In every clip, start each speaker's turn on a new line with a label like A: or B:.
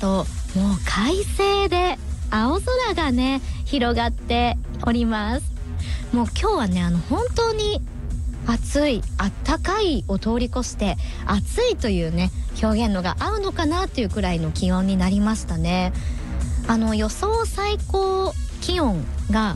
A: ともう快晴で青空がね広がっております。もう今日はね本当に暑い、あったかいを通り越して暑いというね表現のが合うのかなっていうくらいの気温になりましたね。予想最高気温が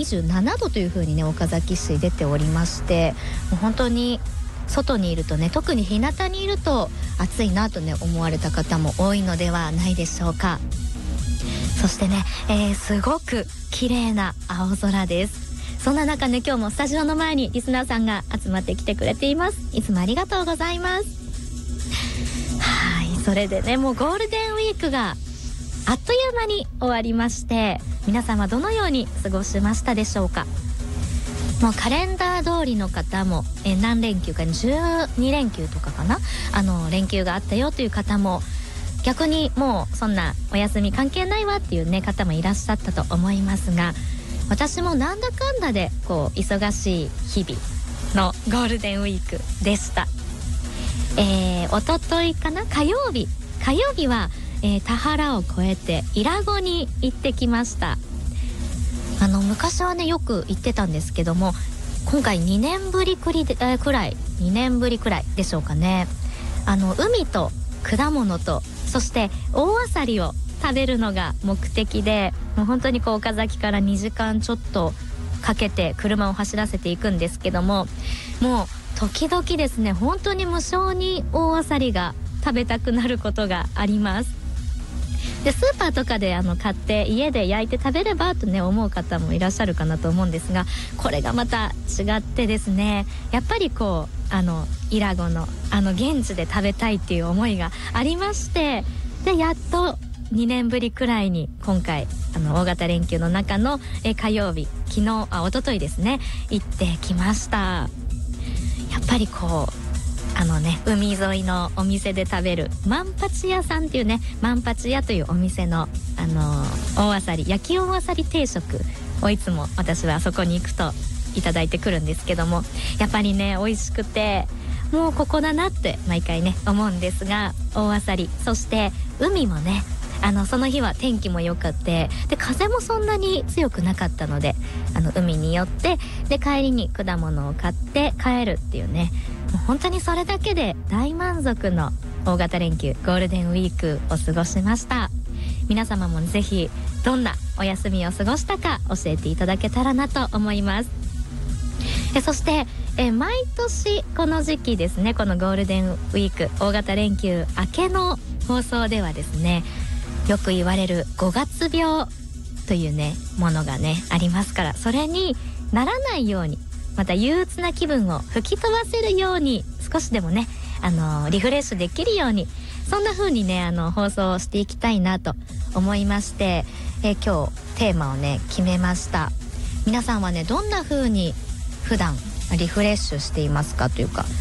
A: 27度という風にね岡崎市出ておりまして、もう本当に外にいるとね、特に日向にいると暑いなとね思われた方も多いのではないでしょうか。そしてね、すごく綺麗な青空です。そんな中ね、今日もスタジオの前にリスナーさんが集まってきてくれています。いつもありがとうございます。はい、それでね、もうゴールデンウィークがあっという間に終わりまして、皆様どのように過ごしましたでしょうか。もうカレンダー通りの方も何連休か12連休とかかな、連休があったよという方も、逆にもうそんなお休み関係ないわっていうね方もいらっしゃったと思いますが、私もなんだかんだでこう忙しい日々のゴールデンウィークでした。おとといかな、火曜日は、田原を越えて伊良湖に行ってきました。昔はねよく行ってたんですけども、今回2年ぶりくらいでしょうかね。海と果物とそして大アサリを食べるのが目的で、もう本当にこう岡崎から2時間ちょっとかけて車を走らせていくんですけども、もう時々ですね本当に無性に大アサリが食べたくなることがあります。でスーパーとかで買って家で焼いて食べればとね思う方もいらっしゃるかなと思うんですが、これがまた違ってですね、やっぱりこう伊良湖の現地で食べたいっていう思いがありまして、でやっと2年ぶりくらいに今回大型連休の中の火曜日、一昨日ですね行ってきました。やっぱりこう海沿いのお店で食べる万八屋さんっていうね、万八屋というお店の大アサリ、焼き大アサリ定食をいつも私はそこに行くといただいてくるんですけども、やっぱりね美味しくて、もうここだなって毎回ね思うんですが、大アサリ、そして海もねその日は天気も良くて、で風もそんなに強くなかったので海に寄って、で帰りに果物を買って帰るっていうね、もう本当にそれだけで大満足の大型連休ゴールデンウィークを過ごしました。皆様もぜひどんなお休みを過ごしたか教えていただけたらなと思います。そして毎年この時期ですね、このゴールデンウィーク大型連休明けの放送ではですね、よく言われる5月病というねものがねありますから、それにならないように、また憂鬱な気分を吹き飛ばせるように、少しでもねリフレッシュできるように、そんな風にね放送していきたいなと思いまして、今日テーマをね決めました。皆さんはねどんな風に普段リフレッシュしていますかというか、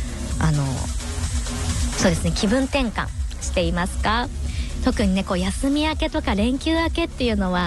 A: そうですね、気分転換していますか。特にねこう休み明けとか連休明けっていうのは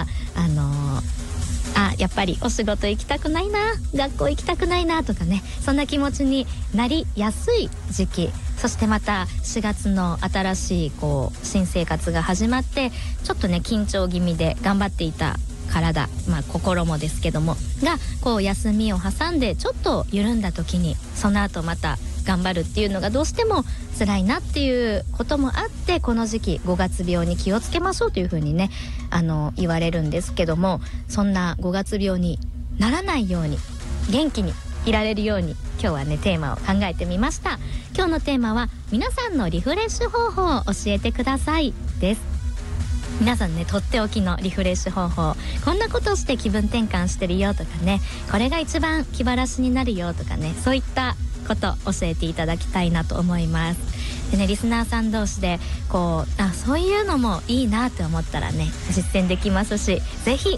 A: やっぱりお仕事行きたくないな、学校行きたくないなとかね、そんな気持ちになりやすい時期、そしてまた4月の新しいこう新生活が始まって、ちょっとね緊張気味で頑張っていた体、心もですけどもがこう休みを挟んでちょっと緩んだ時に、その後また頑張るっていうのがどうしても辛いなっていうこともあって、この時期5月病に気をつけましょうというふうにね言われるんですけども、そんな5月病にならないように元気にいられるように今日はねテーマを考えてみました。今日のテーマは皆さんのリフレッシュ方法を教えてくださいです。皆さんねとっておきのリフレッシュ方法、こんなことをして気分転換してるよとかね、これが一番気晴らしになるよとかね、そういったこと教えていただきたいなと思います。でね、リスナーさん同士でこうそういうのもいいなと思ったらね実践できますし、ぜひ